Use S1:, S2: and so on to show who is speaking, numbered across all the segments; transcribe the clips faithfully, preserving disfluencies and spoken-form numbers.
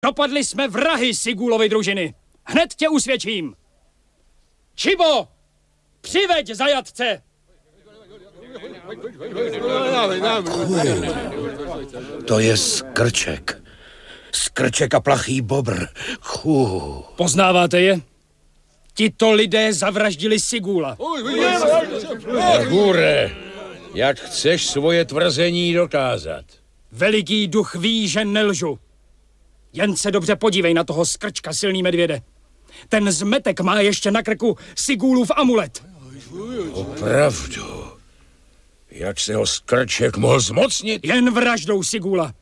S1: Dopadli jsme vrahy Sigúlovy družiny. Hned tě usvědčím. Čibo, přiveď zajatce.
S2: To je Skrček. Skrček a plachý bobr. Chů.
S1: Poznáváte je? Tito lidé zavraždili Sigúla.
S3: Dagure, jak chceš svoje tvrzení dokázat?
S1: Veliký duch ví, že nelžu. Jen se dobře podívej na toho Skrčka, silný medvěde. Ten zmetek má ještě na krku Sigúlův amulet.
S3: Opravdu? Jak se ho Skrček mohl zmocnit?
S1: Jen vraždou Sigúla.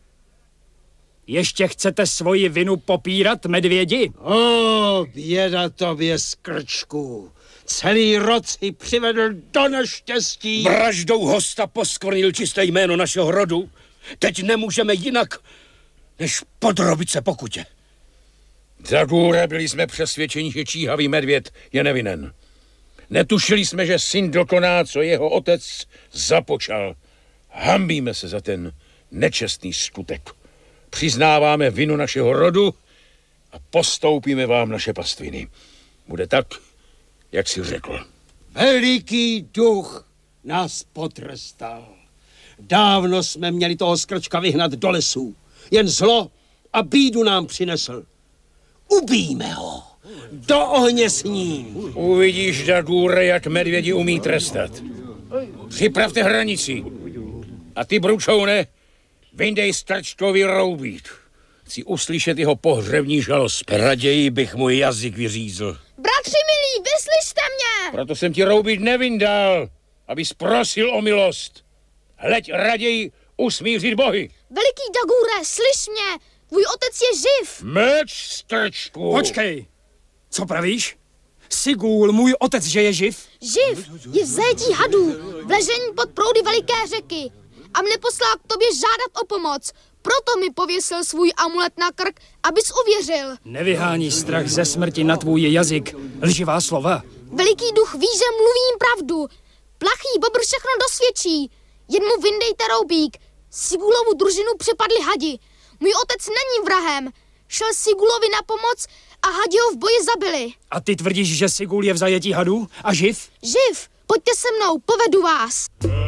S1: Ještě chcete svoji vinu popírat, medvědi?
S4: O, běda tobě, Skrčku. Celý rod si přivedl do neštěstí.
S2: Vraždou hosta poskvrnil čisté jméno našeho rodu. Teď nemůžeme jinak, než podrobit se pokutě.
S3: Dagure, byli jsme přesvědčeni, že číhavý medvěd je nevinen. Netušili jsme, že syn dokoná, co jeho otec započal. Hanbíme se za ten nečestný skutek. Přiznáváme vinu našeho rodu a postoupíme vám naše pastviny. Bude tak, jak jsi řekl.
S4: Veliký duch nás potrestal. Dávno jsme měli toho Skrčka vyhnat do lesů. Jen zlo a bídu nám přinesl. Ubijme ho. Do ohně s ním.
S3: Uvidíš, Dagure, jak medvědi umí trestat. Připravte hranici. A ty, Bručoune, vyndej Skrčkovi roubít. Chci uslyšet jeho pohřební žalost.
S2: Raději bych můj jazyk vyřízl.
S5: Bratři milí, vyslyšte mě!
S3: Proto jsem ti roubít nevyndal, abys prosil o milost. Hleď raději usmířit bohy.
S5: Veliký Dagure, slyš mě! Tvůj otec je živ!
S3: Meč, Skrčku!
S1: Počkej, co pravíš? Sigúl, můj otec, že je živ?
S5: Živ, je v zajetí hadů, v ležení pod proudy veliké řeky. A mne poslal k tobě žádat o pomoc. Proto mi pověsil svůj amulet na krk, abys uvěřil.
S1: Nevyhání strach ze smrti na tvůj jazyk. Lživá slova.
S5: Veliký duch ví, že mluvím pravdu. Plachý bobr všechno dosvědčí. Jen mu vyndejte roubík. Sigúlovu družinu přepadli hadi. Můj otec není vrahem. Šel Sigúlovi na pomoc a hadi ho v boji zabili.
S1: A ty tvrdíš, že Sigúl je v zajetí hadů a živ?
S5: Živ, pojďte se mnou, povedu vás.